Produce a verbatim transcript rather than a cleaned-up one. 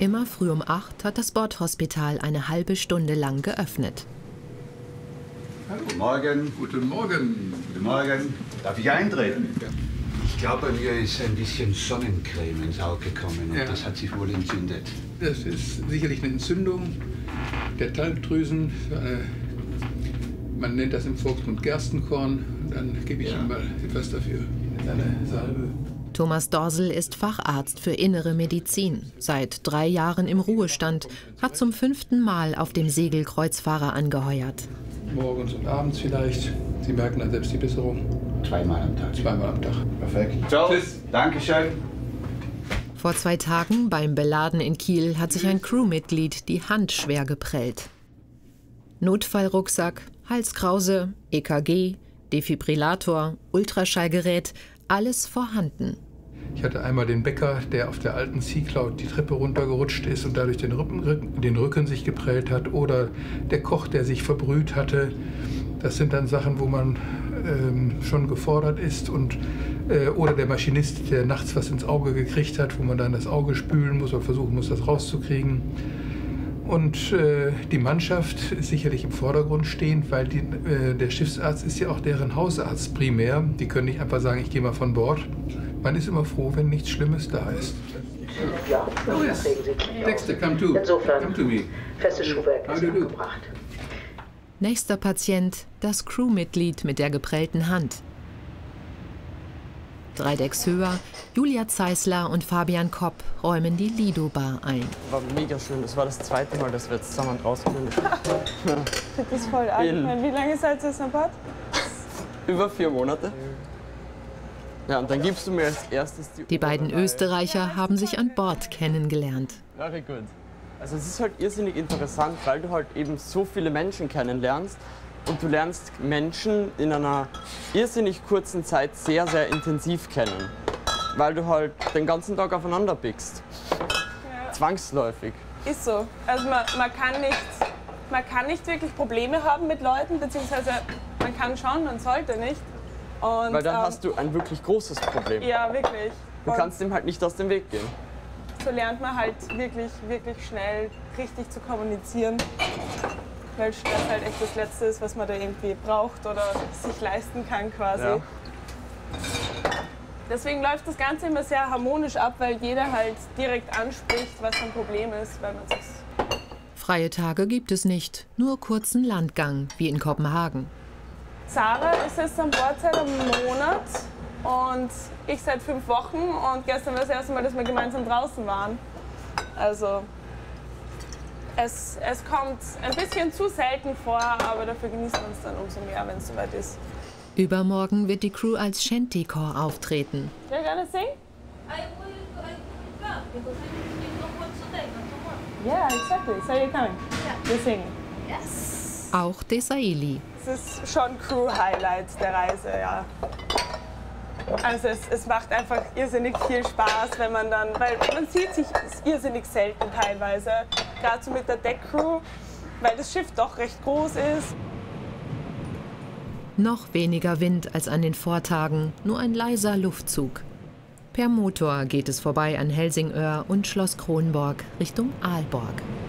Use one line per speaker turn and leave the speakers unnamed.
Immer früh um acht hat das Bordhospital eine halbe Stunde lang geöffnet.
Guten Morgen.
Guten Morgen.
Guten Morgen. Darf ich eintreten?
Ja.
Ich glaube, mir ist ein bisschen Sonnencreme ins Auge gekommen und
Ja.
das hat sich wohl entzündet.
Das ist sicherlich eine Entzündung der Talgdrüsen. Äh, Man nennt das im Volksmund Gerstenkorn. Dann gebe ich
Ja.
Ihnen mal etwas dafür. Eine Salbe.
Thomas Dorsel ist Facharzt für Innere Medizin, seit drei Jahren im Ruhestand, hat zum fünften Mal auf dem Segelkreuzfahrer angeheuert.
Morgens und abends vielleicht. Sie merken dann selbst die Besserung.
Zweimal am Tag.
Zweimal am Tag.
Perfekt. So,
Tschüss.
Dankeschön.
Vor zwei Tagen beim Beladen in Kiel hat sich ein Crewmitglied die Hand schwer geprellt. Notfallrucksack, Halskrause, E K G, Defibrillator, Ultraschallgerät, alles vorhanden.
Ich hatte einmal den Bäcker, der auf der alten Sea Cloud die Treppe runtergerutscht ist und dadurch den Rücken, den Rücken sich geprellt hat. Oder der Koch, der sich verbrüht hatte. Das sind dann Sachen, wo man ähm, schon gefordert ist. Und, äh, oder der Maschinist, der nachts was ins Auge gekriegt hat, wo man dann das Auge spülen muss oder versuchen muss, das rauszukriegen. Und äh, die Mannschaft ist sicherlich im Vordergrund stehend, weil die, äh, der Schiffsarzt ist ja auch deren Hausarzt primär. Die können nicht einfach sagen, ich gehe mal von Bord. Man ist immer froh, wenn nichts Schlimmes da ist.
Ja,
Oh yes. Dexter, come to.
Insofern,
Come to me.
festes Schuhwerk
How
ist
do you do?
angebracht.
Nächster Patient, das Crewmitglied mit der geprellten Hand. Drei Decks höher, Julia Zeisler und Fabian Kopp räumen die Lido-Bar ein.
War mega schön. Das war das zweite Mal, dass wir jetzt zusammen rausgekommen sind.
Das ist voll arg.
In-
Wie lange seid ihr jetzt an Bord?
Über vier Monate. Ja, und dann gibst du mir als erstes die
Die beiden
Oberreihe.
Österreicher haben sich an Bord kennengelernt.
Very good. Also es ist halt irrsinnig interessant, weil du halt eben so viele Menschen kennenlernst und du lernst Menschen in einer irrsinnig kurzen Zeit sehr, sehr intensiv kennen, weil du halt den ganzen Tag aufeinander biegst.
Ja.
Zwangsläufig.
Ist so. Also man, man, kann nicht, man kann nicht wirklich Probleme haben mit Leuten, beziehungsweise man kann schon, man sollte nicht. Und,
Weil dann
ähm,
hast du ein wirklich großes Problem.
Ja, wirklich.
Du
Und
kannst dem halt nicht aus dem Weg gehen.
so lernt man halt wirklich, wirklich schnell richtig zu kommunizieren. Weil Stress halt echt das Letzte ist, was man da irgendwie braucht oder sich leisten kann quasi.
Ja.
Deswegen läuft das Ganze immer sehr harmonisch ab, weil jeder halt direkt anspricht, was ein Problem ist, weil man sich
Freie Tage gibt es nicht, nur kurzen Landgang, wie in Kopenhagen.
Sarah ist jetzt an Bord seit einem Monat und ich seit fünf Wochen und gestern war das erste Mal, dass wir gemeinsam draußen waren. Also es, es kommt ein bisschen zu selten vor, aber dafür genießt man es dann umso mehr, wenn es soweit ist.
Übermorgen wird die Crew als Shanty-Chor auftreten.
You're gonna sing?
I will, I will come because I need to watch today, not tomorrow.
Yeah, exactly. So you're coming?
Yeah.
You're singing.
Yes.
Auch Desailly.
Es ist schon Crew-Highlight der Reise, ja. Also es, es macht einfach irrsinnig viel Spaß, wenn man dann, weil man sieht sich irrsinnig selten teilweise, gerade so mit der Deck-Crew, weil das Schiff doch recht groß ist.
Noch weniger Wind als an den Vortagen, nur ein leiser Luftzug. Per Motor geht es vorbei an Helsingør und Schloss Kronborg Richtung Aalborg.